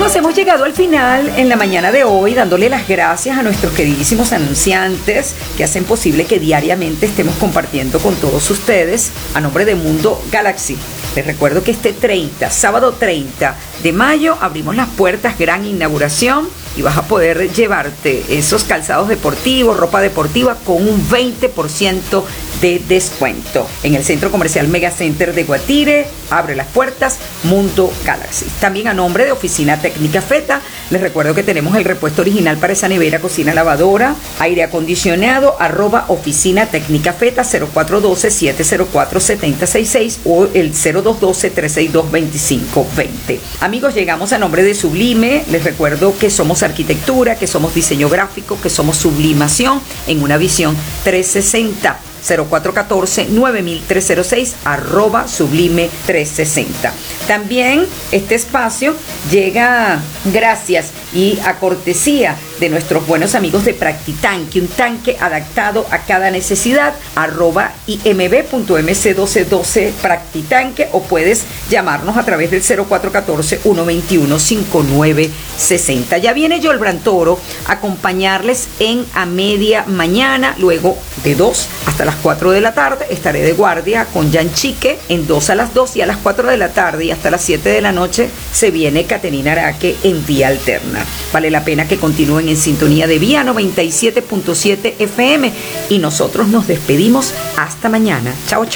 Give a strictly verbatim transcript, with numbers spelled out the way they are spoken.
Amigos, hemos llegado al final en la mañana de hoy, dándole las gracias a nuestros queridísimos anunciantes que hacen posible que diariamente estemos compartiendo con todos ustedes a nombre de Mundo Galaxy. Les recuerdo que este treinta, sábado treinta de mayo, abrimos las puertas, gran inauguración, y vas a poder llevarte esos calzados deportivos, ropa deportiva con un veinte por ciento de descuento. En el Centro Comercial Mega Center de Guatire, abre las puertas Mundo Galaxy. También a nombre de Oficina Técnica Feta, les recuerdo que tenemos el repuesto original para esa nevera, cocina, lavadora, aire acondicionado, arroba Oficina Técnica Feta, cero cuatro uno dos, siete cero cuatro, siete cero seis seis o el cero dos uno dos, tres seis dos, dos cinco dos cero. Amigos, llegamos a nombre de Sublime. Les recuerdo que somos arquitectura, que somos diseño gráfico, que somos sublimación en una visión trescientos sesenta. cero cuatro uno cuatro, nueve tres cero seis, arroba Sublime trescientos sesenta. También este espacio llega gracias y a cortesía de nuestros buenos amigos de Practitanque, un tanque adaptado a cada necesidad, arroba imb punto m c doce doce Practitanque, o puedes llamarnos a través del cero cuatro uno cuatro, uno dos uno, cinco nueve seis cero. Ya viene Yolbran Toro a acompañarles en a media mañana, luego de dos hasta las cuatro de la tarde estaré de guardia con Jan Chique, en dos a las dos, y a las cuatro de la tarde y hasta las siete de la noche se viene Caterina Araque en Vía Alterna. Vale la pena que continúen en sintonía de Vía noventa y siete punto siete F M, y nosotros nos despedimos hasta mañana. Chao, chao.